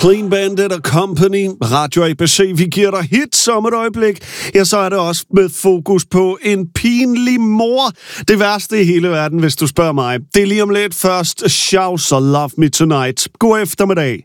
Clean Bandit og Company, Radio ABC, vi giver dig hits om et øjeblik. Ja, så er det også med fokus på en pinlig mor. Det værste i hele verden, hvis du spørger mig. Det er lige om lidt først. Shouse og Love Me Tonight. God eftermiddag.